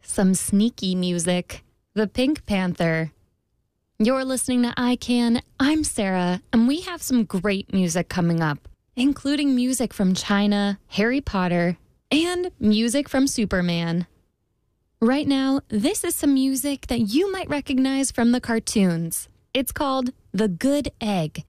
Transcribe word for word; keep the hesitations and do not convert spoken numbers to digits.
some sneaky music. The Pink Panther. You're listening to I Can. I'm Sarah, and we have some great music coming up, including music from China, Harry Potter, and music from Superman. Right now, this is some music that you might recognize from the cartoons. It's called The Good Egg.